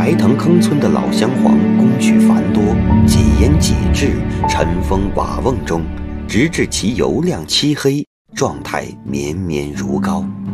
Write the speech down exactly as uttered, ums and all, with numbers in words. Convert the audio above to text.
白塘坑村的老乡黄工序繁多，几盐几制，尘封寡瓮中，直至其油亮漆黑，状态绵绵如膏。